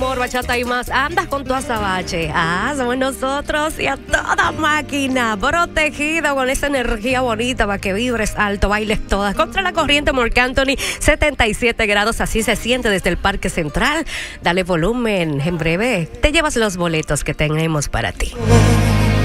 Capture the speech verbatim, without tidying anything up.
amor, bachata y más. Andas con tu azabache. Ah, somos nosotros y a toda máquina. Protegido con esa energía bonita para que vibres alto, bailes todas. Contra la corriente Marc Anthony, setenta y siete grados. Así se siente desde el Parque Central. Dale volumen. En breve te llevas los boletos que tenemos para ti.